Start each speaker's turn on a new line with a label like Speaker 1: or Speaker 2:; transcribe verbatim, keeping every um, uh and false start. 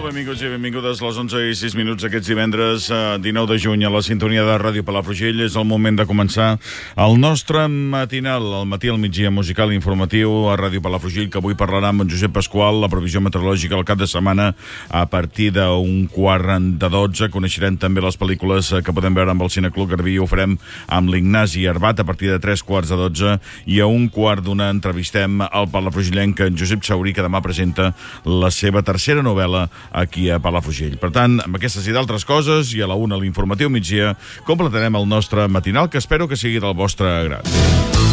Speaker 1: benvinguts i benvingudes a les onze i sis minuts aquests divendres, eh, dinou de juny, a la sintonia de Ràdio Palafrugell. És el moment de començar el nostre matinal, el matí al migdia musical informatiu a Ràdio Palafrugell, que avui parlarà amb en Josep Pasqual, la previsió meteorològica al cap de setmana a partir d'un quart de dotze. Coneixerem també les pel·lícules que podem veure amb el Cineclub Garbí. Ho farem amb l'Ignasi Arbat a partir de tres quarts de dotze, i a un quart d'una entrevistem al palafrugellenc en Josep Saurí, que demà presenta la seva tercera novel·la aquí a Palafrugell. Per tant, amb aquestes i d'altres coses, i a la una l'informatiu migdia, completarem el nostre matinal, que espero que sigui del vostre agrat.